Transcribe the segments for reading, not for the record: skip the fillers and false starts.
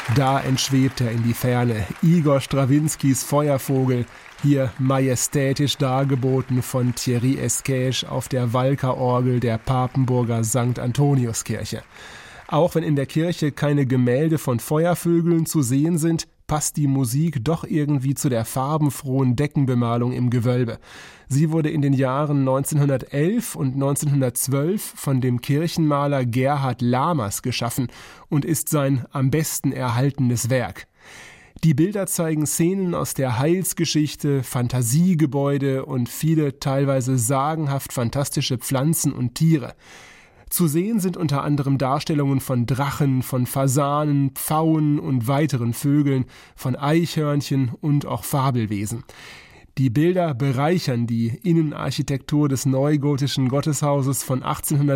Da entschwebt er in die Ferne, Igor Strawinskys Feuervogel, hier majestätisch dargeboten von Thierry Esquèche auf der Walker-Orgel der Papenburger St. Antoniuskirche. Auch wenn in der Kirche keine Gemälde von Feuervögeln zu sehen sind, passt die Musik doch irgendwie zu der farbenfrohen Deckenbemalung im Gewölbe. Sie wurde in den Jahren 1911 und 1912 von dem Kirchenmaler Gerhard Lamers geschaffen und ist sein am besten erhaltenes Werk. Die Bilder zeigen Szenen aus der Heilsgeschichte, Fantasiegebäude und viele teilweise sagenhaft fantastische Pflanzen und Tiere. Zu sehen sind unter anderem Darstellungen von Drachen, von Fasanen, Pfauen und weiteren Vögeln, von Eichhörnchen und auch Fabelwesen. Die Bilder bereichern die Innenarchitektur des neugotischen Gotteshauses von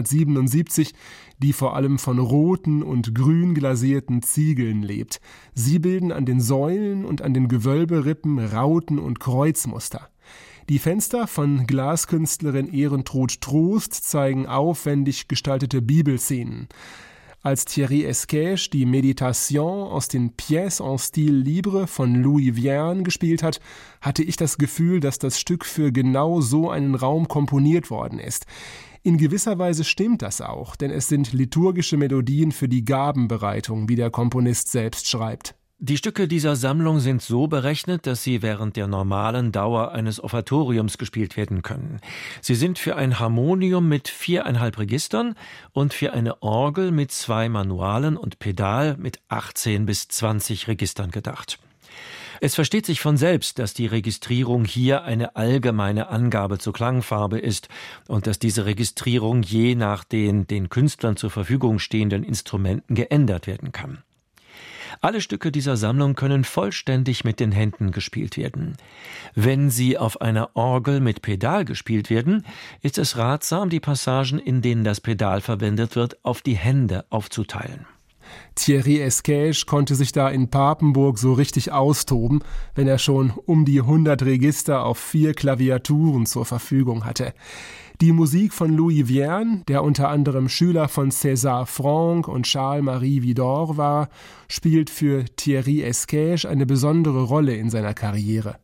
1877, die vor allem von roten und grün glasierten Ziegeln lebt. Sie bilden an den Säulen und an den Gewölberippen Rauten- und Kreuzmuster. Die Fenster von Glaskünstlerin Ehrentrud Trost zeigen aufwendig gestaltete Bibelszenen. Als Thierry Esquèche die Méditation aus den Pièces en style libre von Louis Vierne gespielt hat, hatte ich das Gefühl, dass das Stück für genau so einen Raum komponiert worden ist. In gewisser Weise stimmt das auch, denn es sind liturgische Melodien für die Gabenbereitung, wie der Komponist selbst schreibt. Die Stücke dieser Sammlung sind so berechnet, dass sie während der normalen Dauer eines Offertoriums gespielt werden können. Sie sind für ein Harmonium mit 4,5 Registern und für eine Orgel mit 2 Manualen und Pedal mit 18 bis 20 Registern gedacht. Es versteht sich von selbst, dass die Registrierung hier eine allgemeine Angabe zur Klangfarbe ist und dass diese Registrierung je nach den Künstlern zur Verfügung stehenden Instrumenten geändert werden kann. Alle Stücke dieser Sammlung können vollständig mit den Händen gespielt werden. Wenn sie auf einer Orgel mit Pedal gespielt werden, ist es ratsam, die Passagen, in denen das Pedal verwendet wird, auf die Hände aufzuteilen. Thierry Esquèche konnte sich da in Papenburg so richtig austoben, wenn er schon um die 100 Register auf 4 Klaviaturen zur Verfügung hatte. Die Musik von Louis Vierne, der unter anderem Schüler von César Franck und Charles-Marie Widor war, spielt für Thierry Esquèche eine besondere Rolle in seiner Karriere.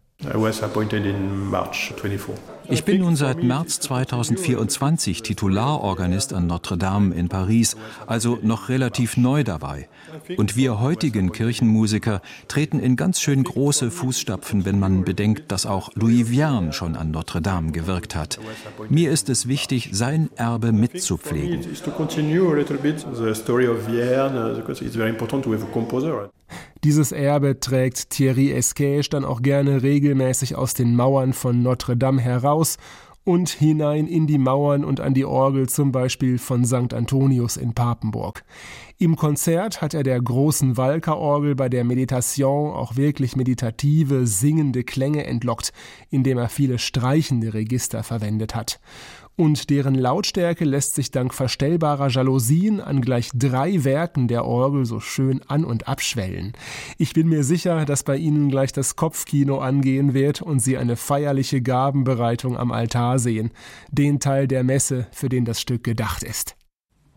Ich bin nun seit März 2024 Titularorganist an Notre-Dame in Paris, also noch relativ neu dabei. Und wir heutigen Kirchenmusiker treten in ganz schön große Fußstapfen, wenn man bedenkt, dass auch Louis Vierne schon an Notre-Dame gewirkt hat. Mir ist es wichtig, sein Erbe mitzupflegen. Dieses Erbe trägt Thierry Esquèche dann auch gerne regelmäßig aus den Mauern von Notre-Dame heraus und hinein in die Mauern und an die Orgel zum Beispiel von St. Antonius in Papenburg. Im Konzert hat er der großen Walker-Orgel bei der Meditation auch wirklich meditative, singende Klänge entlockt, indem er viele streichende Register verwendet hat. Und deren Lautstärke lässt sich dank verstellbarer Jalousien an gleich 3 Werken der Orgel so schön an- und abschwellen. Ich bin mir sicher, dass bei Ihnen gleich das Kopfkino angehen wird und Sie eine feierliche Gabenbereitung am Altar sehen, den Teil der Messe, für den das Stück gedacht ist.